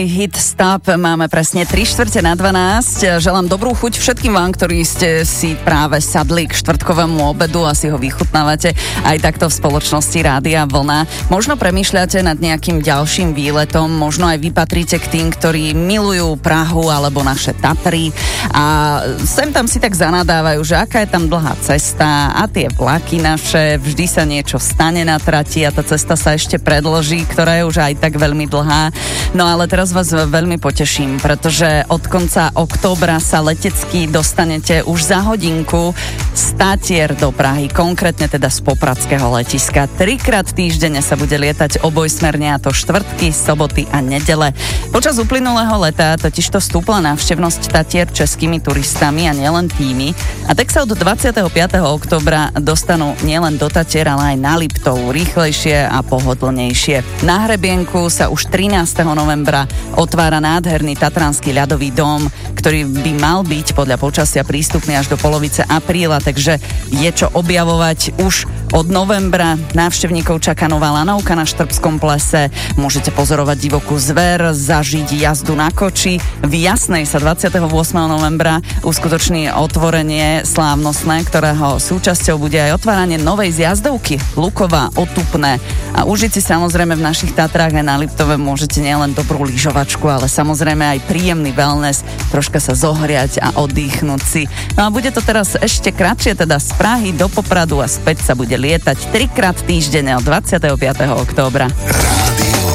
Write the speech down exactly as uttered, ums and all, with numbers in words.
Hit Stop, máme presne tri štvrte na dvanásť. Želám dobrú chuť všetkým vám, ktorí ste si práve sadli k štvrtkovému obedu a si ho vychutnávate aj takto v spoločnosti Rádia Vlna. Možno premýšľate nad nejakým ďalším výletom, možno aj vy patríte k tým, ktorí milujú Prahu alebo naše Tatry a sem tam si tak zanadávajú, že aká je tam dlhá cesta a tie vlaky naše, vždy sa niečo stane na trati a tá cesta sa ešte predloží, ktorá je už aj tak veľmi dlhá. No ale teraz vás veľmi poteším, pretože od konca októbra sa letecky dostanete už za hodinku z Tatier do Prahy, konkrétne teda z popradského letiska. Trikrát týždenne sa bude lietať obojsmerne, a to štvrtky, soboty a nedele. Počas uplynulého leta totižto stúpla návštevnosť Tatier českými turistami a nielen tými, a tak sa od dvadsiateho piateho októbra dostanú nielen do Tatier, ale aj na Liptov rýchlejšie a pohodlnejšie. Na hrebienku sa už trinásteho novembra otvára nádherný tatranský ľadový dom, ktorý by mal byť podľa počasia prístupný až do polovice apríla, takže je čo objavovať už od novembra. Návštevníkov čaká nová lanovka na Štrbskom plese, môžete pozorovať divokú zver, zažiť jazdu na koči. V Jasnej sa dvadsiateho ôsmeho novembra uskutoční otvorenie slávnostné, ktorého súčasťou bude aj otváranie novej zjazdovky Luková Otupné. A užiť si samozrejme v našich Tatrách aj na Liptove môžete nielen dobrú lyžovačku, ale samozrejme aj príjemný wellness, troška sa zohriať a oddychnúť si. No a bude to teraz ešte kratšie, teda z Prahy do Popradu a späť sa bude lietať trikrát týždenne od dvadsiateho piateho októbra.